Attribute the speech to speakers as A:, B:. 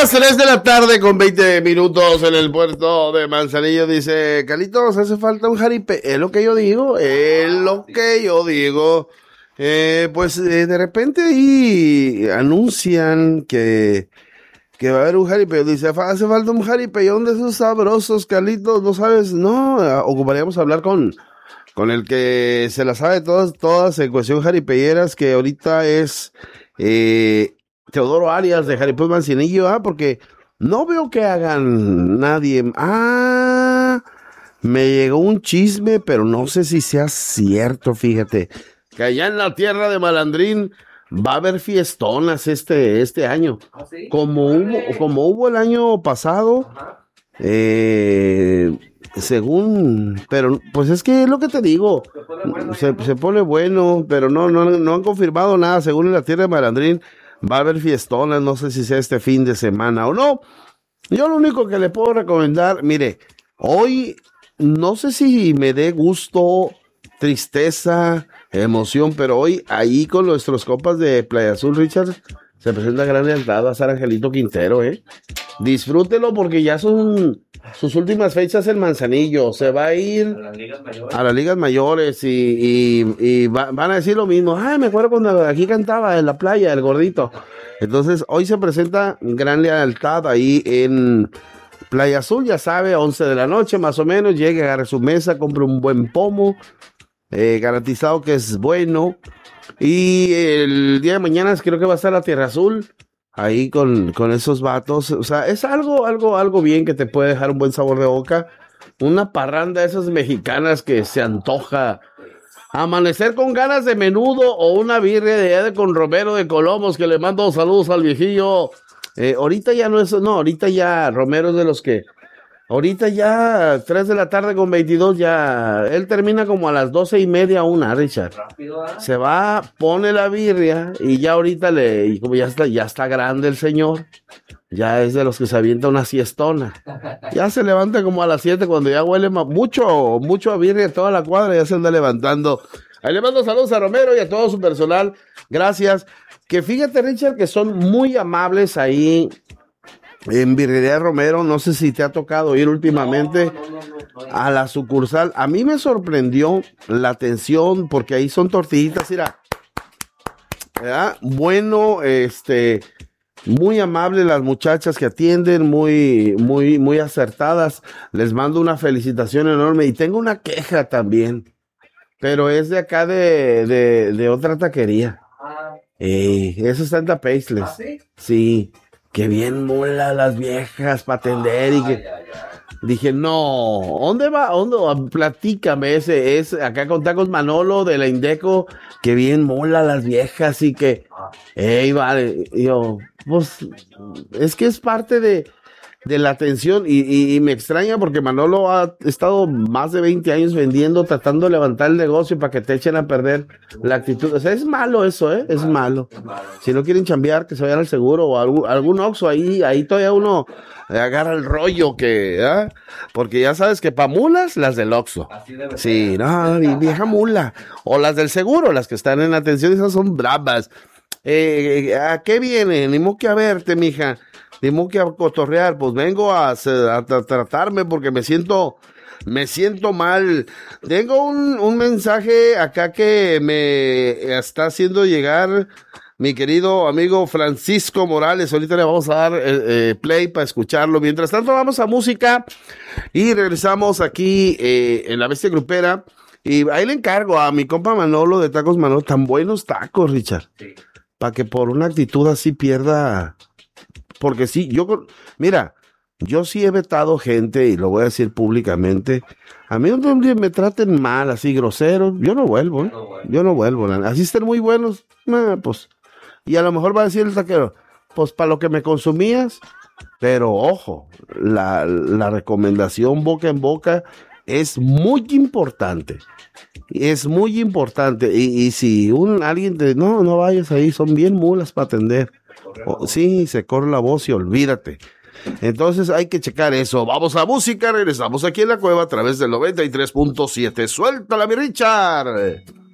A: las 3 de la tarde con 20 minutos en el puerto de Manzanillo. Dice, Carlitos, hace falta un jaripe. Es lo que yo digo, de repente ahí anuncian que va a haber un jaripeo. Dice, hace falta un jaripeyón de esos sabrosos, Carlitos, ¿no sabes? No, ocuparíamos hablar con el que se la sabe todas en cuestión jaripeyeras, que ahorita es Teodoro Arias de Jaripeo Manzanillo, porque no veo que hagan nadie. Me llegó un chisme, pero no sé si sea cierto, fíjate, que allá en la tierra de Malandrín va a haber fiestonas este año.
B: ¿Ah, sí?
A: Como hubo el año pasado. Según, pero pues es que es lo que te digo, se pone bueno, pero no han confirmado nada. Según en la tierra de Malandrín va a haber fiestonas, no sé si sea este fin de semana o no. Yo lo único que le puedo recomendar, mire, hoy no sé si me dé gusto, tristeza, emoción, pero hoy ahí con nuestros compas de Playa Azul, Richard, se presenta gran lealtad, va a estar Angelito Quintero, disfrútelo porque ya son sus últimas fechas en Manzanillo. Se va a ir a las ligas mayores y van a decir lo mismo. Me acuerdo cuando aquí cantaba en la playa el gordito. Entonces hoy se presenta gran lealtad ahí en Playa Azul, ya sabe, 11 de la noche más o menos. Llegue, agarre su mesa, compre un buen pomo, garantizado que es bueno. Y el día de mañana creo que va a estar la Tierra Azul ahí con esos vatos. O sea, es algo bien que te puede dejar un buen sabor de boca. Una parranda de esas mexicanas que se antoja. Amanecer con ganas de menudo o una birria con Romero de Colomos, que le mando saludos al viejillo. Ahorita ya ahorita ya Romero es de los que... Ahorita ya 3 de la tarde con 22, ya él termina como a las 12:30, 1, Richard.
B: Rápido, ¿eh?
A: Se va, pone la birria y ya ahorita y como ya está grande el señor, ya es de los que se avienta una siestona. Ya se levanta como a las 7 cuando ya huele mucho a birria, toda la cuadra ya se anda levantando. Ahí le mando saludos a Romero y a todo su personal. Gracias. Que fíjate, Richard, que son muy amables ahí en Birrería Romero. No sé si te ha tocado ir últimamente a la sucursal. A mí me sorprendió la atención porque ahí son tortillitas, mira, ¿verdad? Bueno, muy amables las muchachas que atienden, muy acertadas. Les mando una felicitación enorme y tengo una queja también, pero es de acá de otra taquería. Eso está en Tapeisles.
B: ¿Ah, sí?
A: Sí. Que bien mola las viejas para atender y que... Dije, no, ¿dónde va? Platícame, es acá con Tacos Manolo de la Indeco, que bien mola las viejas y que... vale, yo, pues, es que es parte de la atención y me extraña porque Manolo ha estado más de 20 años vendiendo, tratando de levantar el negocio para que te echen a perder la actitud. O sea, es malo eso, es malo. Si no quieren chambear, que se vayan al seguro o algún Oxxo, ahí todavía uno agarra el rollo porque ya sabes que pa' mulas, las del Oxxo. Sí, no, vieja mula. O las del seguro, las que están en atención, esas son bravas. ¿A qué viene? Ni modo que a verte, mija. Ni modo que a cotorrear. Pues vengo a tratarme porque me siento mal. Tengo un mensaje acá que me está haciendo llegar mi querido amigo Francisco Morales. Ahorita le vamos a dar play para escucharlo. Mientras tanto, vamos a música y regresamos aquí en La Bestia Grupera. Y ahí le encargo a mi compa Manolo de Tacos Manolo. Tan buenos tacos, Richard.
B: Sí.
A: Para que por una actitud así pierda. Porque sí, mira, yo sí he vetado gente y lo voy a decir públicamente. A mí donde me traten mal, así groseros, yo no vuelvo, yo no vuelvo. Así estén muy buenos, pues. Y a lo mejor va a decir el taquero, pues para lo que me consumías. Pero ojo, la recomendación boca en boca es muy importante. Es muy importante. Y si alguien te no vayas ahí, son bien mulas para atender. Sí, se corre la voz y olvídate. Entonces hay que checar eso. Vamos a música, regresamos aquí en la cueva a través del 93.7. Suéltala, mi Richard.